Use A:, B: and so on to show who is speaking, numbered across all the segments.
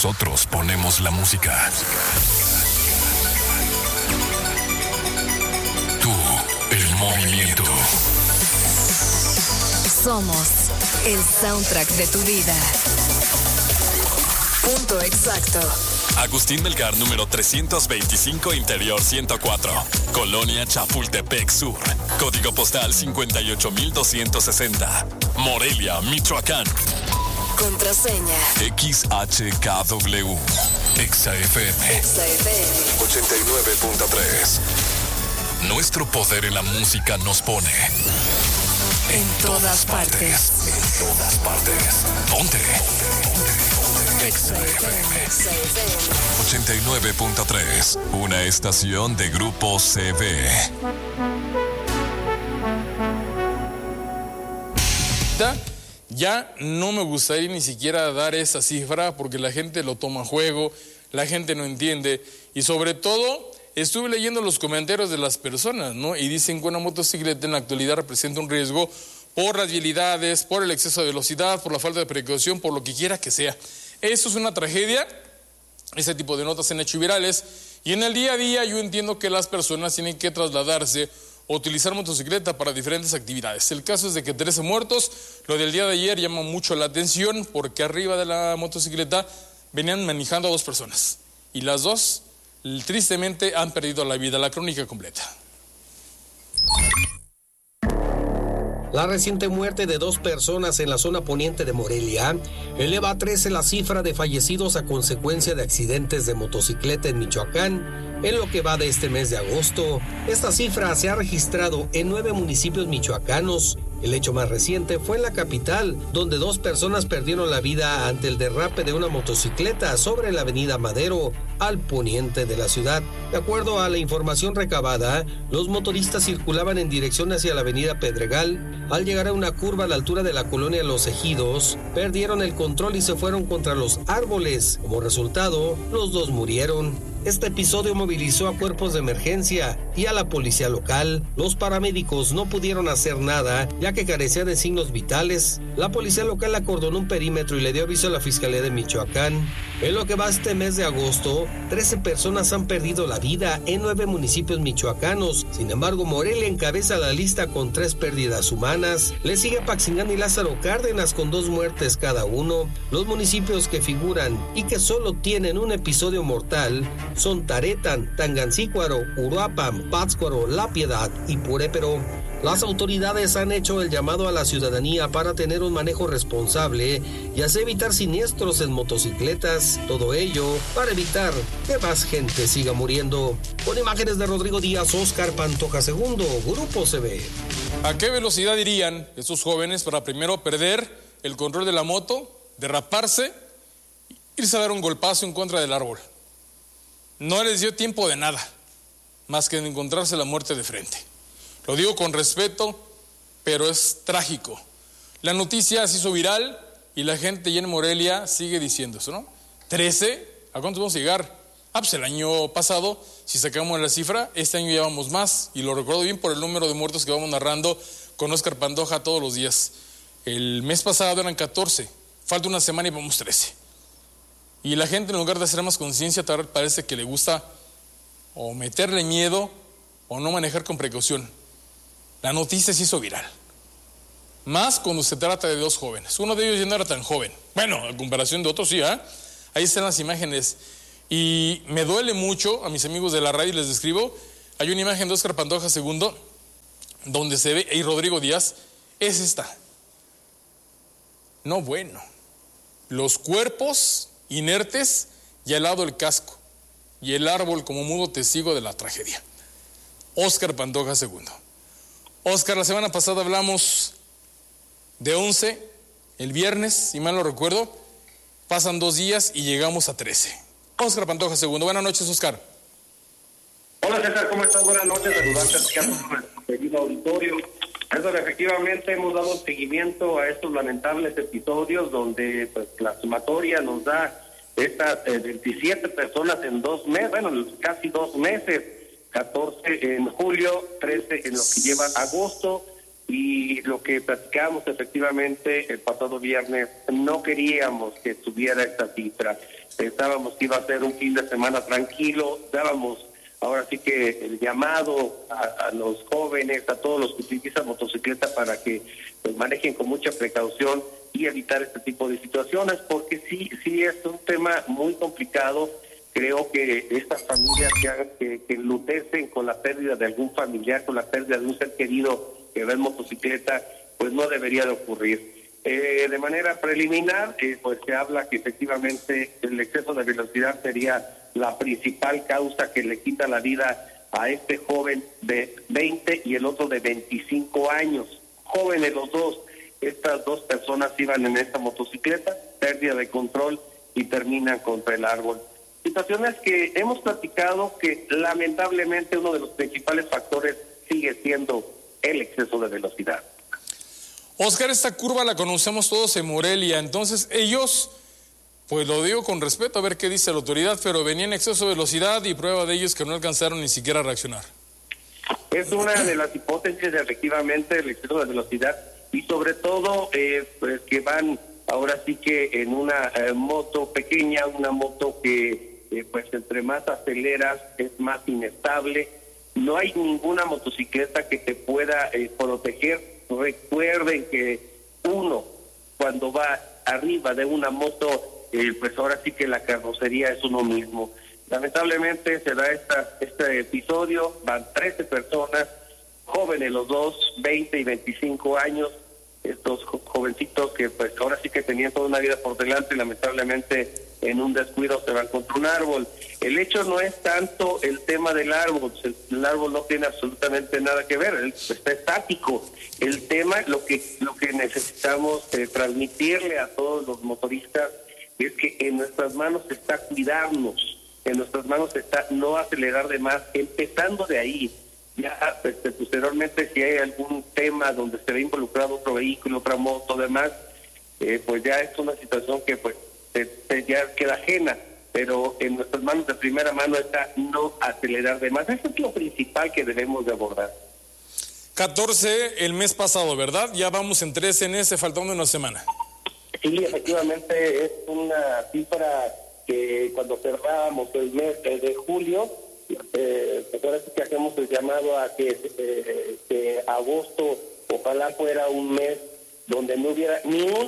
A: Nosotros ponemos la música. Tú, el movimiento.
B: Somos el soundtrack de tu vida. Punto exacto.
C: Agustín Melgar, número 325, Interior 104. Colonia Chapultepec Sur. Código postal 58260. Morelia, Michoacán.
B: Contraseña.
A: XHKW. XFM.
B: XFM.
A: 89.3. Nuestro poder en la música nos pone
B: En todas partes.
A: En todas partes. Ponte. XFM 89.3. Una estación de Grupo CV.
D: Ya no me gustaría ni siquiera dar esa cifra porque la gente lo toma a juego, la gente no entiende y sobre todo estuve leyendo los comentarios de las personas, ¿no? Y dicen que una motocicleta en la actualidad representa un riesgo por las vialidades, por el exceso de velocidad, por la falta de precaución, por lo que quiera que sea. Eso es una tragedia. Ese tipo de notas se han hecho virales y en el día a día yo entiendo que las personas tienen que trasladarse o utilizar motocicleta para diferentes actividades. El caso es de que 13 muertos. Lo del día de ayer llama mucho la atención porque arriba de la motocicleta venían manejando a 2 personas y las 2 tristemente han perdido la vida. La crónica completa.
E: La reciente muerte de 2 personas en la zona poniente de Morelia eleva a 13 la cifra de fallecidos a consecuencia de accidentes de motocicleta en Michoacán en lo que va de este mes de agosto. Esta cifra se ha registrado en 9 municipios michoacanos. El hecho más reciente fue en la capital, donde 2 personas perdieron la vida ante el derrape de una motocicleta sobre la avenida Madero, al poniente de la ciudad. De acuerdo a la información recabada, los motoristas circulaban en dirección hacia la avenida Pedregal. Al llegar a una curva a la altura de la colonia Los Ejidos, perdieron el control y se fueron contra los árboles. Como resultado, los 2 murieron. Este episodio movilizó a cuerpos de emergencia y a la policía local. Los paramédicos no pudieron hacer nada, ya que carecía de signos vitales. La policía local acordonó un perímetro y le dio aviso a la Fiscalía de Michoacán. En lo que va este mes de agosto, 13 personas han perdido la vida en 9 municipios michoacanos. Sin embargo, Morelia encabeza la lista con 3 pérdidas humanas. Le sigue Apaxingán y Lázaro Cárdenas con 2 muertes cada uno. Los municipios que figuran y que solo tienen un episodio mortal son Taretán, Tangancícuaro, Uruapan, Pátzcuaro, La Piedad y Purépero. Las autoridades han hecho el llamado a la ciudadanía para tener un manejo responsable y así evitar siniestros en motocicletas. Todo ello para evitar que más gente siga muriendo. Con imágenes de Rodrigo Díaz, Óscar Pantoja II, Grupo CV.
D: ¿A qué velocidad irían esos jóvenes para primero perder el control de la moto, derraparse, irse a dar un golpazo en contra del árbol? No les dio tiempo de nada, más que de encontrarse la muerte de frente. Lo digo con respeto, pero es trágico. La noticia se hizo viral y la gente ya en Morelia sigue diciendo eso, ¿no? 13, ¿a cuántos vamos a llegar? Pues el año pasado, si sacamos la cifra, este año ya vamos más, y lo recuerdo bien por el número de muertos que vamos narrando con Óscar Pantoja todos los días. El mes pasado eran 14, falta una semana y vamos 13. Y la gente, en lugar de hacer más conciencia, parece que le gusta o meterle miedo o no manejar con precaución. La noticia se hizo viral. Más cuando se trata de 2 jóvenes. Uno de ellos ya no era tan joven. Bueno, en comparación de otros sí, ¿eh? Ahí están las imágenes. Y me duele mucho, a mis amigos de la radio les describo, hay una imagen de Óscar Pantoja II donde se ve, y Rodrigo Díaz, es esta. No, bueno. Los cuerpos inertes y al lado el casco y el árbol como mudo testigo de la tragedia. Óscar Pantoja II. Óscar, la semana pasada hablamos de 11, el viernes, si mal no recuerdo, pasan 2 días y llegamos a 13. Óscar Pantoja II, buenas noches, Óscar.
F: Hola César, ¿cómo estás? Buenas noches, saludarte a nuestro querido auditorio. Efectivamente hemos dado seguimiento a estos lamentables episodios donde pues la sumatoria nos da estas 27 personas en 2 meses, bueno, casi 2 meses, 14 en julio, 13 en lo que lleva agosto, y lo que platicábamos efectivamente el pasado viernes, no queríamos que tuviera esta cifra. Pensábamos que iba a ser un fin de semana tranquilo, dábamos ahora sí que el llamado a los jóvenes, a todos los que utilizan motocicleta para que pues, manejen con mucha precaución y evitar este tipo de situaciones, porque sí es un tema muy complicado. Creo que estas familias que enlutecen con la pérdida de algún familiar, con la pérdida de un ser querido que va en motocicleta, pues no debería de ocurrir. De manera preliminar, pues se habla que efectivamente el exceso de velocidad sería la principal causa que le quita la vida a este joven de 20 y el otro de 25 años. Jóvenes los dos, estas dos personas iban en esta motocicleta, pérdida de control y terminan contra el árbol. Situaciones que hemos platicado que lamentablemente uno de los principales factores sigue siendo el exceso de velocidad.
D: Oscar, esta curva la conocemos todos en Morelia, entonces ellos, pues lo digo con respeto a ver qué dice la autoridad, pero venía en exceso de velocidad y prueba de ello es que no alcanzaron ni siquiera a reaccionar.
F: Es una de las hipótesis de efectivamente el exceso de velocidad y sobre todo pues que van ahora sí que en una moto pequeña, una moto que pues entre más aceleras es más inestable. No hay ninguna motocicleta que te pueda proteger. Recuerden que uno cuando va arriba de una moto, pues ahora sí que la carrocería es uno mismo. Lamentablemente se da este episodio, van 13 personas, jóvenes los dos, 20 y 25 años, estos jovencitos que pues ahora sí que tenían toda una vida por delante y lamentablemente en un descuido se van contra un árbol. El hecho no es tanto el tema del árbol, el árbol no tiene absolutamente nada que ver, está estático. El tema, lo que necesitamos transmitirle a todos los motoristas es que en nuestras manos está cuidarnos, en nuestras manos está no acelerar de más, empezando de ahí. Ya posteriormente si hay algún tema donde se ve involucrado otro vehículo, otra moto, demás, pues ya es una situación que pues ya queda ajena, pero en nuestras manos de primera mano está no acelerar de más. Eso es lo principal que debemos de abordar.
D: 14 el mes pasado, ¿verdad? Ya vamos en 13 en ese, faltando una semana.
F: Sí, efectivamente es una cifra que cuando cerrábamos el mes de julio, pues ahora sí que hacemos el llamado a que agosto ojalá fuera un mes donde no hubiera ni un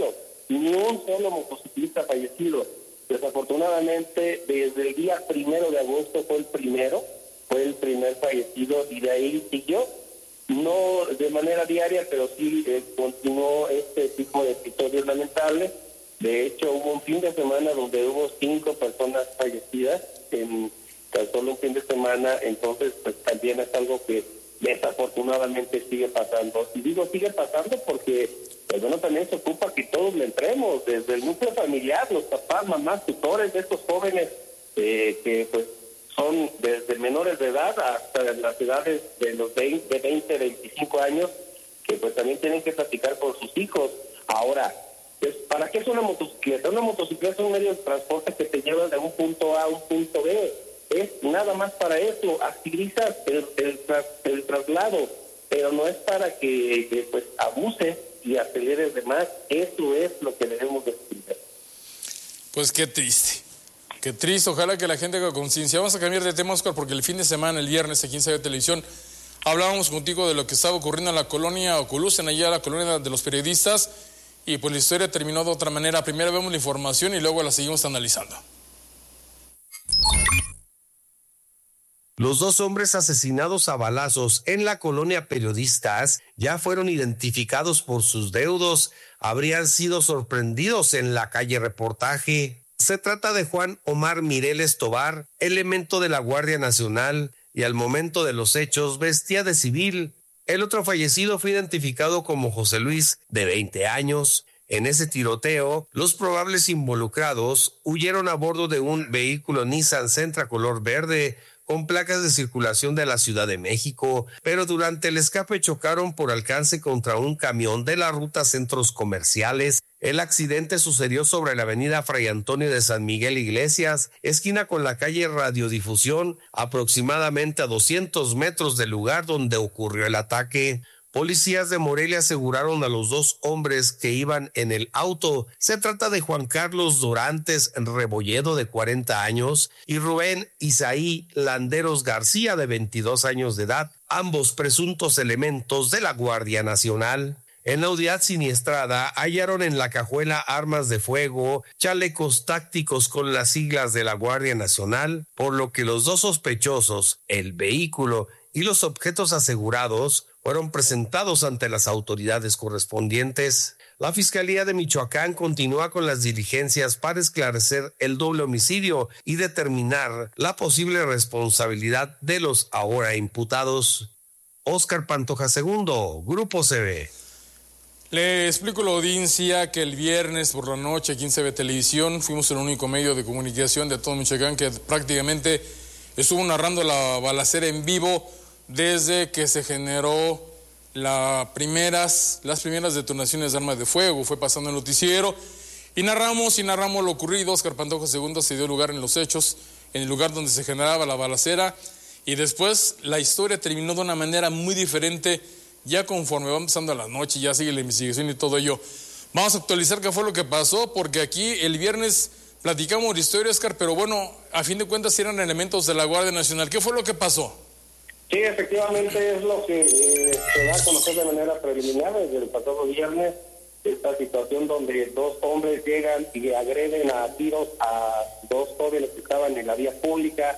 F: solo motociclista fallecido. Desafortunadamente desde el día 1 de agosto fue el primer fallecido y de ahí siguió, no de manera diaria, pero sí continuó este tipo de episodios lamentables. De hecho hubo un fin de semana donde hubo 5 personas fallecidas en tan solo un fin de semana, entonces pues también es algo que desafortunadamente sigue pasando. Y digo sigue pasando porque pues bueno, también se ocupa que todos le entremos, desde el núcleo familiar, los papás, mamás, tutores de estos jóvenes que pues son desde menores de edad hasta las edades de los 20, 25 años, que pues también tienen que platicar con sus hijos. Ahora, pues, ¿para qué es una motocicleta? Una motocicleta es un medio de transporte que te lleva de un punto A a un punto B. Es nada más para eso, agilizas el traslado, pero no es para que pues abuses y aceleres de más. Eso es lo que debemos de explicar.
D: Pues qué triste, ojalá que la gente haga conciencia. Vamos a cambiar de tema, Oscar, porque el fin de semana, el viernes, aquí en Sayo Televisión, hablábamos contigo de lo que estaba ocurriendo en la colonia Oculusen, allá la colonia de los periodistas, y pues la historia terminó de otra manera. Primero vemos la información y luego la seguimos analizando.
E: Los 2 hombres asesinados a balazos en la colonia Periodistas ya fueron identificados por sus deudos. Habrían sido sorprendidos en la calle Reportaje. Se trata de Juan Omar Mireles Tobar, elemento de la Guardia Nacional, y al momento de los hechos vestía de civil. El otro fallecido fue identificado como José Luis, de 20 años. En ese tiroteo, los probables involucrados huyeron a bordo de un vehículo Nissan Sentra color verde, con placas de circulación de la Ciudad de México, pero durante el escape chocaron por alcance contra un camión de la ruta Centros Comerciales. El accidente sucedió sobre la avenida Fray Antonio de San Miguel Iglesias, esquina con la calle Radiodifusión, aproximadamente a 200 metros del lugar donde ocurrió el ataque. Policías de Morelia aseguraron a los 2 hombres que iban en el auto. Se trata de Juan Carlos Dorantes Rebolledo, de 40 años, y Rubén Isaí Landeros García, de 22 años de edad, ambos presuntos elementos de la Guardia Nacional. En la unidad siniestrada hallaron en la cajuela armas de fuego, chalecos tácticos con las siglas de la Guardia Nacional, por lo que los 2 sospechosos, el vehículo y los objetos asegurados fueron presentados ante las autoridades correspondientes. La Fiscalía de Michoacán continúa con las diligencias para esclarecer el doble homicidio y determinar la posible responsabilidad de los ahora imputados. Óscar Pantoja II, Grupo CB.
D: Le explico a la audiencia que el viernes por la noche aquí en CB Televisión fuimos el único medio de comunicación de todo Michoacán que prácticamente estuvo narrando la balacera en vivo desde que se generó las primeras detonaciones de armas de fuego. Fue pasando el noticiero y narramos lo ocurrido. Óscar Pantoja II se dio lugar en los hechos, en el lugar donde se generaba la balacera, y después la historia terminó de una manera muy diferente. Ya conforme va empezando la noche, ya sigue la investigación y todo ello. Vamos a actualizar qué fue lo que pasó, porque aquí el viernes platicamos de historia, Óscar, pero bueno, a fin de cuentas eran elementos de la Guardia Nacional. ¿Qué fue lo que pasó?
F: Sí, efectivamente es lo que se da a conocer de manera preliminar desde el pasado viernes, esta situación donde 2 hombres llegan y agreden a tiros a 2 jóvenes que estaban en la vía pública.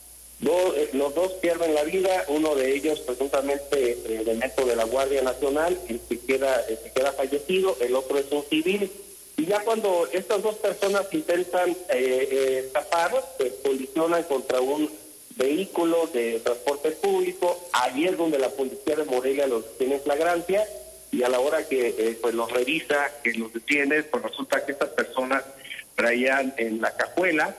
F: Los 2 pierden la vida, uno de ellos presuntamente elemento de la Guardia Nacional, el que queda fallecido, el otro es un civil. Y ya cuando estas 2 personas intentan escapar, colisionan contra un vehículo de transporte público. Ahí es donde la policía de Morelia los tiene en flagrancia, y a la hora que pues los revisa, que los detiene, pues resulta que estas personas traían en la cajuela,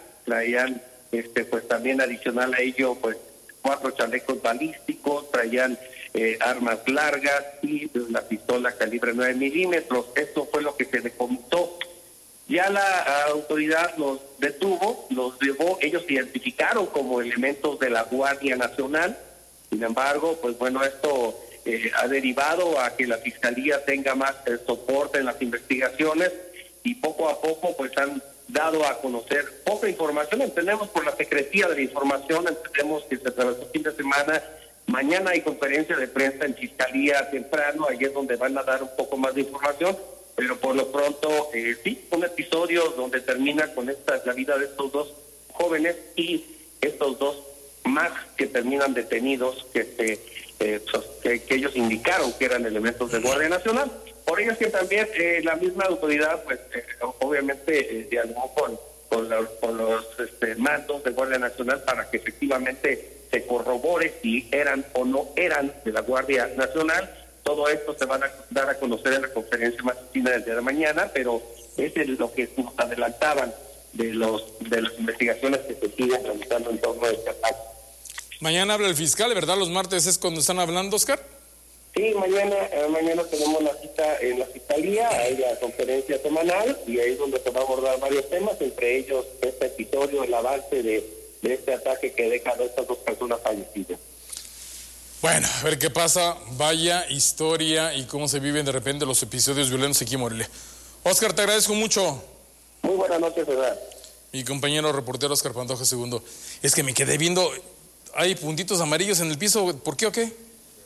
F: pues también adicional a ello, pues 4 chalecos balísticos, traían armas largas y la pistola calibre 9 milímetros. Esto fue lo que se decomisó. Ya la autoridad los detuvo, los llevó, ellos se identificaron como elementos de la Guardia Nacional. Sin embargo, pues bueno, esto ha derivado a que la Fiscalía tenga más soporte en las investigaciones, y poco a poco pues han dado a conocer poca información. Entendemos por la secrecía de la información, entendemos que se atravesó el fin de semana. Mañana hay conferencia de prensa en Fiscalía temprano, ahí es donde van a dar un poco más de información, pero por lo pronto sí, un episodio donde termina con la vida de estos 2 jóvenes y estos 2 más que terminan detenidos, que ellos indicaron que eran elementos de Guardia Nacional. Por ello es que también la misma autoridad, pues obviamente dialogó con los mandos de Guardia Nacional para que efectivamente se corrobore si eran o no eran de la Guardia Nacional. Todo esto se va a dar a conocer en la conferencia matutina del día de mañana, pero es lo que nos adelantaban de las investigaciones que se siguen realizando en torno a este ataque.
D: Mañana habla el fiscal, ¿verdad? Los martes es cuando están hablando, Óscar.
F: Sí, mañana tenemos la cita en la Fiscalía, hay la conferencia semanal, y ahí es donde se va a abordar varios temas, entre ellos este episodio, el avance de este ataque que deja a estas 2 personas fallecidas.
D: Bueno, a ver qué pasa. Vaya historia y cómo se viven de repente los episodios violentos aquí en Morelia. Óscar, te agradezco mucho.
F: Muy buenas noches, ¿verdad?
D: Mi compañero reportero Óscar Pantoja II. Es que me quedé viendo, hay puntitos amarillos en el piso, ¿por qué o qué?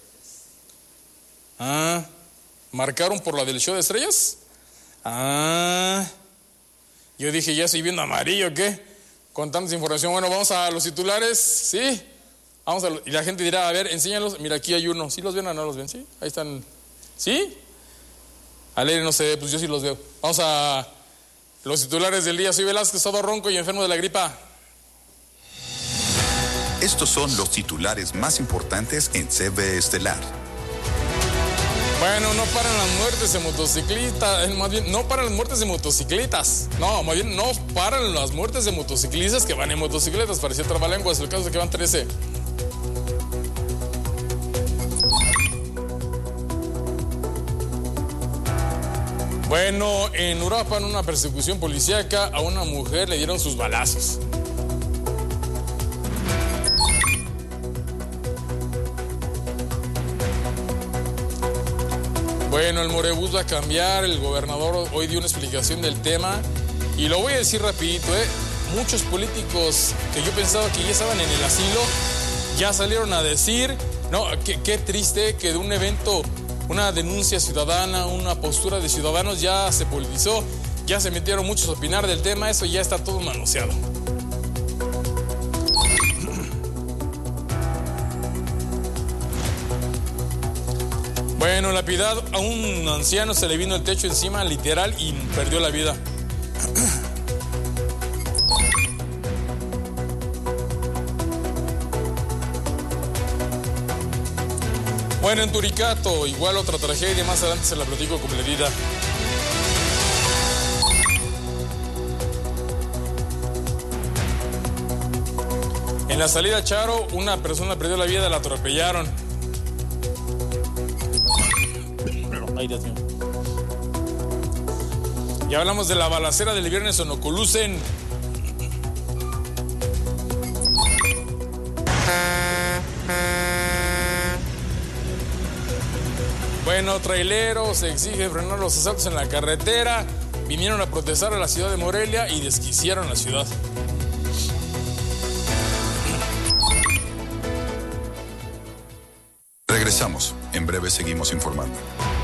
D: ¿Marcaron por la del show de estrellas? Yo dije, ya estoy viendo amarillo, ¿qué? Con tanta información. Bueno, vamos a los titulares, ¿sí? Y la gente dirá, a ver, enséñalos. Mira, aquí hay uno. ¿Sí los ven o no los ven? ¿Sí? Ahí están. ¿Sí? Alegre, no sé, pues yo sí los veo. Vamos a los titulares del día. Soy Velázquez, todo ronco y enfermo de la gripa.
G: Estos son los titulares más importantes en CB Estelar.
D: Bueno, no paran las muertes de motociclistas, más bien, no paran las muertes de motocicletas. No, más bien, no paran las muertes de motociclistas que van en motocicletas. Parecía trabalenguas, el caso de que van 13. Bueno, en Uruapan, una persecución policíaca, a una mujer le dieron sus balazos. Bueno, el Morebús va a cambiar, el gobernador hoy dio una explicación del tema y lo voy a decir rapidito, muchos políticos que yo pensaba que ya estaban en el asilo, ya salieron a decir, no, qué triste que de un evento, una denuncia ciudadana, una postura de ciudadanos ya se politizó, ya se metieron muchos a opinar del tema, eso ya está todo manoseado. Bueno, la Piedad, a un anciano se le vino el techo encima, literal, y perdió la vida. Bueno, en Turicato, igual otra tragedia, más adelante se la platico con medida. En la salida Charo, una persona perdió la vida, la atropellaron. Ay, Dios mío. Ya hablamos de la balacera del viernes en Ocolucen. Bueno, traileros exige frenar los asaltos en la carretera. Vinieron a protestar a la ciudad de Morelia y desquiciaron la ciudad.
G: Regresamos. En breve seguimos informando.